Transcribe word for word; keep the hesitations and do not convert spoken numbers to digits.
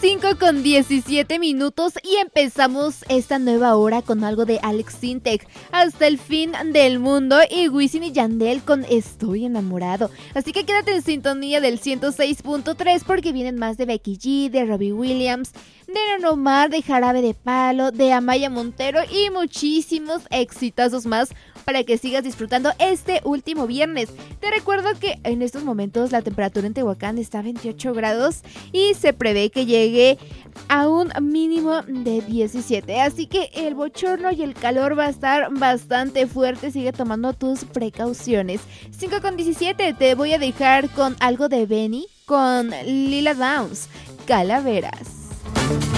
cinco con diecisiete minutos y empezamos esta nueva hora con algo de Alex Sintek, Hasta el fin del mundo, y Wisin y Yandel con Estoy enamorado. Así que quédate en sintonía del ciento seis punto tres porque vienen más de Becky G, de Robbie Williams, de Don Omar, de Jarabe de Palo, de Amaya Montero y muchísimos exitazos más para que sigas disfrutando este último viernes. Te recuerdo que en estos momentos la temperatura en Tehuacán está a veintiocho grados y se prevé que llegue a un mínimo de diecisiete. Así que el bochorno y el calor va a estar bastante fuerte. Sigue tomando tus precauciones. cinco con diecisiete, te voy a dejar con algo de Benny con Lila Downs, Calaveras.